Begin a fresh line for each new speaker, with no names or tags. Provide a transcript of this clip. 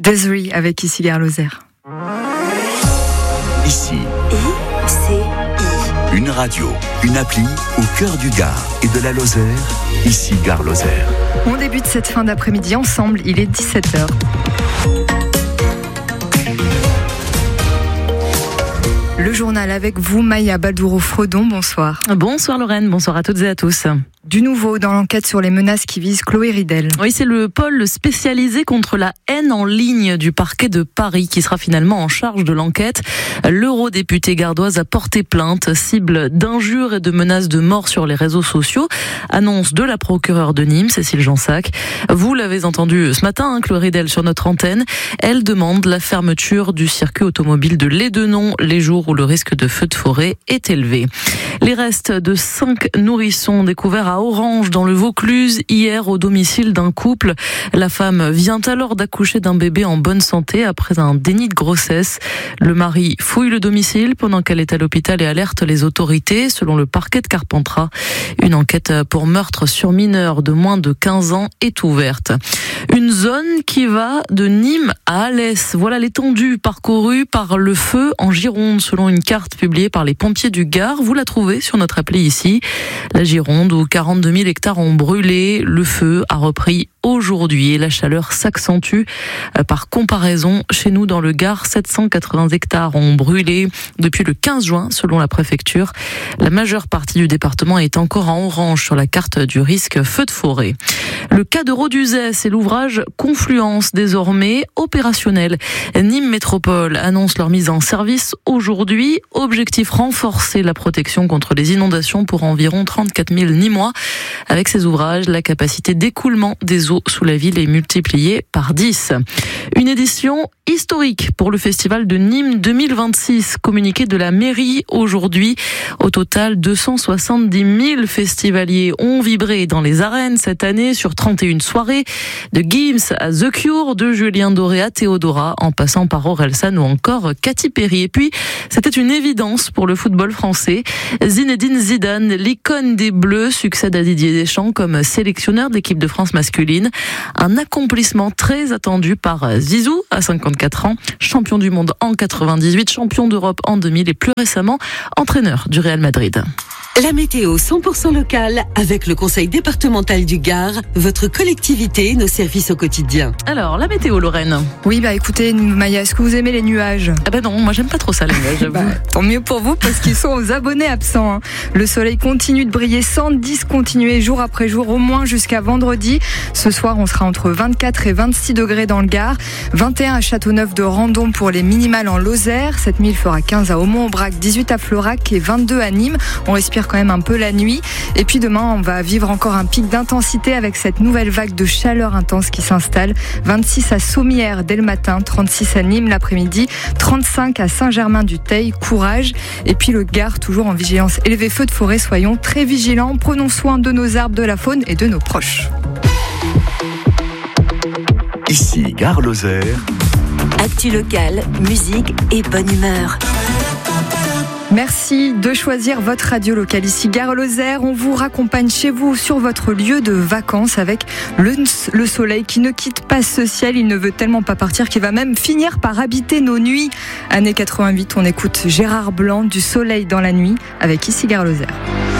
Desiree avec Ici Gare Lozère.
Ici, une radio, une appli au cœur du Gard et de la Lozère. Ici Gare Lozère.
On débute cette fin d'après-midi ensemble, il est 17h. Le journal avec vous, Maya Baldouro-Fredon, bonsoir.
Bonsoir Lorraine, bonsoir à toutes et à tous.
Du nouveau dans l'enquête sur les menaces qui visent Chloé Ridel.
Oui, c'est le pôle spécialisé contre la haine en ligne du parquet de Paris qui sera finalement en charge de l'enquête. L'eurodéputée gardoise a porté plainte, cible d'injures et de menaces de mort sur les réseaux sociaux. Annonce de la procureure de Nîmes, Cécile Jansac. Vous l'avez entendu ce matin, Chloé Ridel sur notre antenne. Elle demande la fermeture du circuit automobile de Lédenon les jours où le risque de feu de forêt est élevé. Les restes de 5 nourrissons découverts à Orange dans le Vaucluse hier au domicile d'un couple. La femme vient alors d'accoucher d'un bébé en bonne santé après un déni de grossesse. Le mari fouille le domicile pendant qu'elle est à l'hôpital et alerte les autorités selon le parquet de Carpentras. Une enquête pour meurtre sur mineur de moins de 15 ans est ouverte. Une zone qui va de Nîmes à Alès. Voilà l'étendue parcourue par le feu en Gironde selon une carte publiée par les pompiers du Gard. Vous la trouvez sur notre appli ici. La Gironde où 42 000 hectares ont brûlé. Le feu a repris aujourd'hui et la chaleur s'accentue. Par comparaison, chez nous dans le Gard, 780 hectares ont brûlé depuis le 15 juin selon la préfecture. La majeure partie du département est encore en orange sur la carte du risque feu de forêt. Le cas de Roduzet, c'est l'ouvrage Confluence désormais opérationnel. Nîmes Métropole annonce leur mise en service aujourd'hui. Objectif renforcer la protection contre les inondations pour environ 34 000 Nîmois. Avec ces ouvrages, la capacité d'écoulement des eaux sous la ville est multipliée par 10. Une édition historique pour le festival de Nîmes 2026, communiqué de la mairie aujourd'hui. Au total, 270 000 festivaliers ont vibré dans les arènes cette année sur 31 soirées, de Gims à The Cure, de Julien Doré à Théodora, en passant par Orelsan ou encore Katy Perry. Et puis, c'était une évidence pour le football français. Zinedine Zidane, l'icône des Bleus, succède à Didier Deschamps comme sélectionneur de l'équipe de France masculine. Un accomplissement très attendu par Zizou à 54 ans, champion du monde en 98, champion d'Europe en 2000 et plus récemment entraîneur du Real Madrid.
La météo 100% locale avec le conseil départemental du Gard, votre collectivité, nos services au quotidien.
Alors, la météo, Lorraine.
Oui, écoutez, Maya, est-ce que vous aimez les nuages ?
Non, moi j'aime pas trop ça les nuages, j'avoue.
Tant mieux pour vous parce qu'ils sont aux abonnés absents. Le soleil continue de briller sans discontinuer jour après jour, au moins jusqu'à vendredi. Ce soir, on sera entre 24 et 26 degrés dans le Gard, 21 à Châteauneuf de Randon pour les minimales en Lozère. Cette nuit, il fera 15 à Aumont-Aubrac, 18 à Florac et 22 à Nîmes. On respire quand même un peu la nuit. Et puis demain, on va vivre encore un pic d'intensité avec cette nouvelle vague de chaleur intense qui s'installe. 26 à Sommières dès le matin, 36 à Nîmes l'après-midi, 35 à Saint-Germain-du-Teil, courage. Et puis le Gard, toujours en vigilance élevée feu de forêt. Soyons très vigilants, prenons soin de nos arbres, de la faune et de nos proches.
Ici Gare Lozère.
Actu locale, musique et bonne humeur.
Merci de choisir votre radio locale ici Gare Lozère. On vous raccompagne chez vous sur votre lieu de vacances avec le soleil qui ne quitte pas ce ciel. Il ne veut tellement pas partir qu'il va même finir par habiter nos nuits. Année 88, on écoute Gérard Blanc, du soleil dans la nuit avec Ici Gare Lozère.